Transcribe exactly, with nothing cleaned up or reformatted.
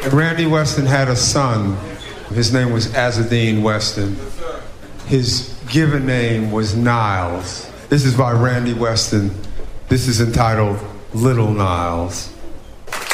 And Randy Weston had a son. His name was Azzedine Weston. His given name was Niles. This is by Randy Weston. This is entitled Little Niles.